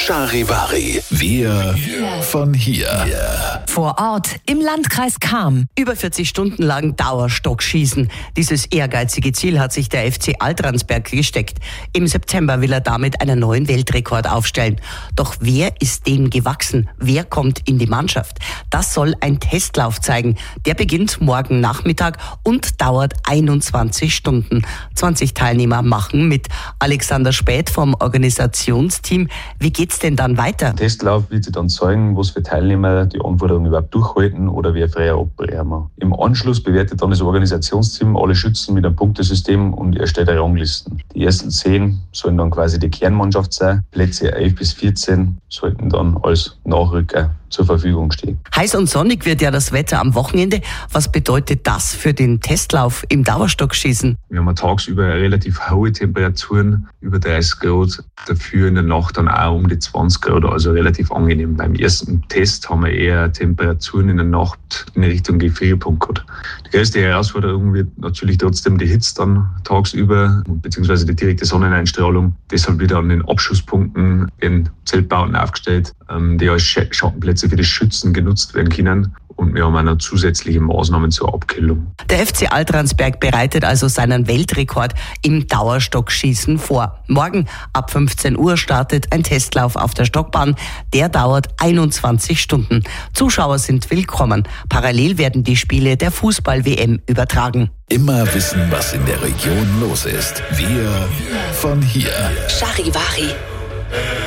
Charivari. Wir von hier. Vor Ort im Landkreis Cham. Über 40 Stunden lang Dauerstockschießen. Dieses ehrgeizige Ziel hat sich der FC Altransberg gesteckt. Im September will er damit einen neuen Weltrekord aufstellen. Doch wer ist dem gewachsen? Wer kommt in die Mannschaft? Das soll ein Testlauf zeigen. Der beginnt morgen Nachmittag und dauert 21 Stunden. 20 Teilnehmer machen mit. Alexander Späth vom Organisationsteam. Wie geht's denn dann weiter? Der Testlauf wird sich dann zeigen, was für Teilnehmer die Anforderungen überhaupt durchhalten oder wie freier abbrechen. Im Anschluss bewertet dann das Organisationsteam alle Schützen mit einem Punktesystem und erstellt eine Ranglisten. Die ersten 10 sollen dann quasi die Kernmannschaft sein. Plätze 11 bis 14 sollten dann als Nachrücker zur Verfügung stehen. Heiß und sonnig wird ja das Wetter am Wochenende. Was bedeutet das für den Testlauf im Dauerstockschießen? Wir haben tagsüber relativ hohe Temperaturen, über 30 Grad, dafür in der Nacht dann auch um die 20 Grad, also relativ angenehm. Beim ersten Test haben wir eher Temperaturen in der Nacht in Richtung Gefrierpunkt gehabt. Die größte Herausforderung wird natürlich trotzdem die Hitze dann tagsüber, beziehungsweise die direkte Sonneneinstrahlung. Deshalb wird an den Abschusspunkten in Zeltbauten aufgestellt, die als Schattenplätze für die Schützen genutzt werden können. Und wir haben auch noch zusätzliche Maßnahmen zur Abkühlung. Der FC Altransberg bereitet also seinen Weltrekord im Dauerstockschießen vor. Morgen ab 15 Uhr startet ein Testlauf auf der Stockbahn. Der dauert 21 Stunden. Zuschauer sind willkommen. Parallel werden die Spiele der Fußball-WM übertragen. Immer wissen, was in der Region los ist. Wir von hier. Charivari.